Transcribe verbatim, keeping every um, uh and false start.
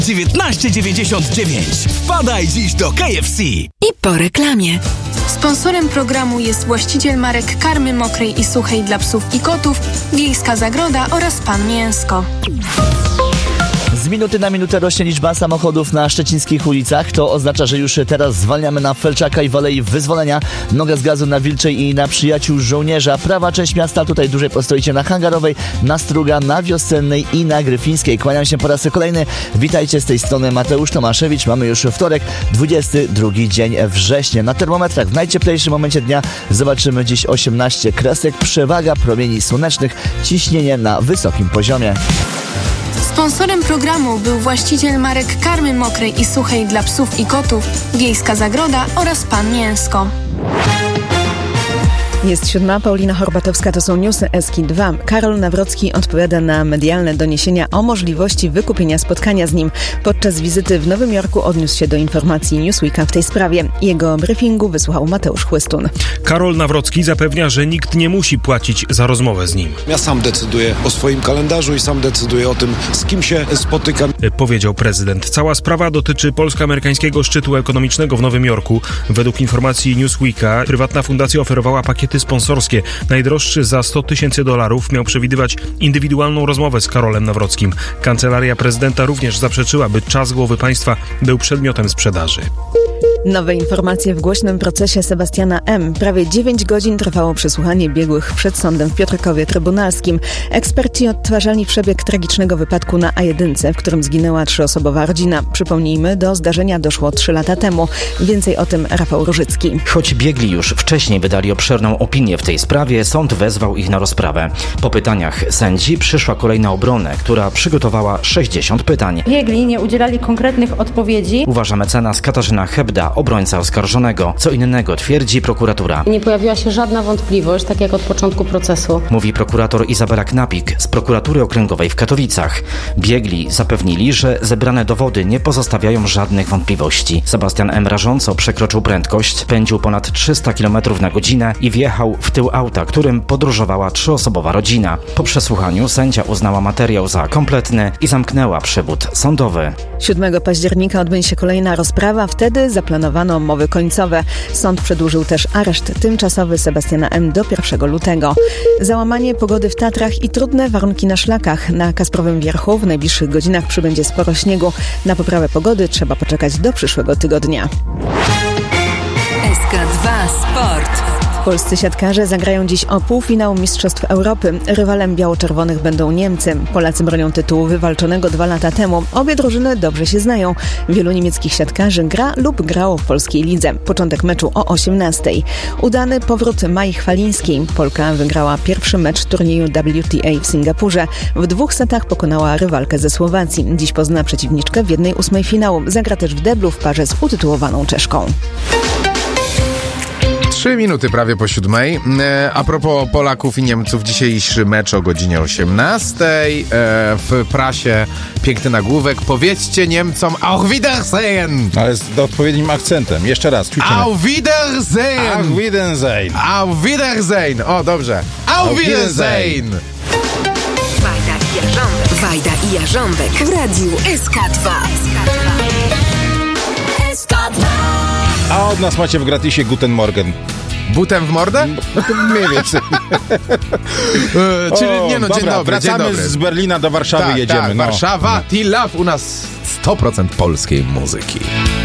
dziewiętnaście dziewięćdziesiąt dziewięć. Wpadaj dziś do K F C. I po reklamie. Sponsorem programu jest właściciel marek karmy mokrej i suchej dla psów i kotów, Wiejska Zagroda oraz Pan Mięsko. Z minuty na minutę rośnie liczba samochodów na szczecińskich ulicach. To oznacza, że już teraz zwalniamy na Felczaka i w Alei Wyzwolenia. Noga z gazu na Wilczej i na Przyjaciół Żołnierza. Prawa część miasta, tutaj dłużej postoicie na Hangarowej, na Struga, na Wiosennej i na Gryfińskiej. Kłaniam się po raz kolejny. Witajcie, z tej strony Mateusz Tomaszewicz. Mamy już wtorek, dwudziesty drugi dzień września. Na termometrach w najcieplejszym momencie dnia zobaczymy dziś osiemnaście kresek. Przewaga promieni słonecznych, ciśnienie na wysokim poziomie. Sponsorem programu był właściciel marek karmy mokrej i suchej dla psów i kotów, Wiejska Zagroda oraz Pan Mięsko. Jest siódma, Paulina Horbatowska, to są newsy S K I dwa. Karol Nawrocki odpowiada na medialne doniesienia o możliwości wykupienia spotkania z nim. Podczas wizyty w Nowym Jorku odniósł się do informacji Newsweeka w tej sprawie. Jego briefingu wysłuchał Mateusz Chłystun. Karol Nawrocki zapewnia, że nikt nie musi płacić za rozmowę z nim. Ja sam decyduję o swoim kalendarzu i sam decyduję o tym, z kim się spotykam. Powiedział prezydent. Cała sprawa dotyczy polsko-amerykańskiego szczytu ekonomicznego w Nowym Jorku. Według informacji Newsweeka prywatna fundacja oferowała pakiety sponsorskie. Najdroższy za sto tysięcy dolarów miał przewidywać indywidualną rozmowę z Karolem Nawrockim. Kancelaria prezydenta również zaprzeczyła, by czas głowy państwa był przedmiotem sprzedaży. Nowe informacje w głośnym procesie Sebastiana M. Prawie dziewięć godzin trwało przesłuchanie biegłych przed sądem w Piotrkowie Trybunalskim. Eksperci odtwarzali przebieg tragicznego wypadku na A jeden, w którym zginęła trzyosobowa rodzina. Przypomnijmy, do zdarzenia doszło trzy lata temu. Więcej o tym Rafał Różycki. Choć biegli już wcześniej wydali obszerną opinię w tej sprawie, sąd wezwał ich na rozprawę. Po pytaniach sędzi przyszła kolej na obronę, która przygotowała sześćdziesiąt pytań. Biegli nie udzielali konkretnych odpowiedzi. Uważa mecenas Katarzyna Hebda, obrońca oskarżonego. Co innego twierdzi prokuratura. Nie pojawiła się żadna wątpliwość, tak jak od początku procesu. Mówi prokurator Izabela Knapik z prokuratury okręgowej w Katowicach. Biegli zapewnili, że zebrane dowody nie pozostawiają żadnych wątpliwości. Sebastian M. rażąco przekroczył prędkość, pędził ponad trzysta kilometrów na godzinę i wjechał w tył auta, którym podróżowała trzyosobowa rodzina. Po przesłuchaniu sędzia uznała materiał za kompletny i zamknęła przewód sądowy. siódmego października odbędzie się kolejna rozprawa. Wtedy zaplanowano mowy końcowe. Sąd przedłużył też areszt tymczasowy Sebastiana M. do pierwszego lutego. Załamanie pogody w Tatrach i trudne warunki na szlakach. Na Kasprowym Wierchu w najbliższych godzinach przybędzie sporo śniegu. Na poprawę pogody trzeba poczekać do przyszłego tygodnia. S K dwa Sport. Polscy siatkarze zagrają dziś o półfinał Mistrzostw Europy. Rywalem biało-czerwonych będą Niemcy. Polacy bronią tytułu wywalczonego dwa lata temu. Obie drużyny dobrze się znają. Wielu niemieckich siatkarzy gra lub grało w polskiej lidze. Początek meczu o osiemnastej. Udany powrót Mai Chwalińskiej. Polka wygrała pierwszy mecz turnieju W T A w Singapurze. W dwóch setach pokonała rywalkę ze Słowacji. Dziś pozna przeciwniczkę w jednej ósmej finału. Zagra też w deblu w parze z utytułowaną Czeszką. Trzy minuty prawie po siódmej. E, a propos Polaków i Niemców, dzisiejszy mecz o godzinie osiemnastej. E, w prasie piękny nagłówek. Powiedzcie Niemcom Auf Wiedersehen! Ale z odpowiednim akcentem. Jeszcze raz. Ćwiczymy. Auf Wiedersehen! Auf Wiedersehen! Auf Wiedersehen! O, dobrze. Auf, Auf Wiedersehen! Wiedersehen! Wajda i Jarząbek. Wajda i Jarząbek w radiu S K dwa. S K dwa. A od nas macie w gratisie Guten Morgen. Butem w mordę? Mniej więcej. e, czyli nie no, dobra, dzień dobry, wracamy dzień dobry. z Berlina do Warszawy, tak, jedziemy. Tak, no. Warszawa, T-Love, u nas sto procent polskiej muzyki.